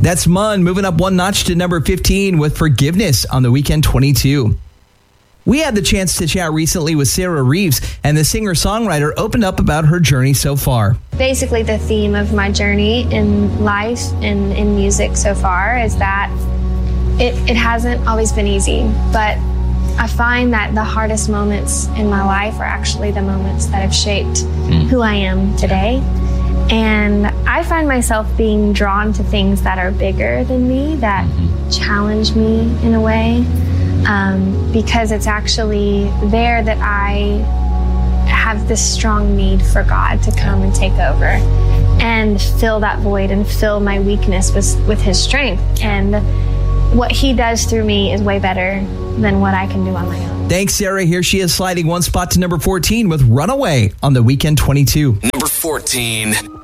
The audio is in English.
That's Munn moving up one notch to number 15 with Forgiveness on the Weekend 22. We had the chance to chat recently with Sarah Reeves, and the singer-songwriter opened up about her journey so far. Basically, the theme of my journey in life and in music so far is that it hasn't always been easy, but I find that the hardest moments in my life are actually the moments that have shaped who I am today. And I find myself being drawn to things that are bigger than me, that challenge me in a way, because it's actually there that I have this strong need for God to come and take over and fill that void and fill my weakness with His strength. And what He does through me is way better than what I can do on my own. Thanks, Sarah. Here she is sliding one spot to number 14 with Runaway on the Weekend 22. Number 14.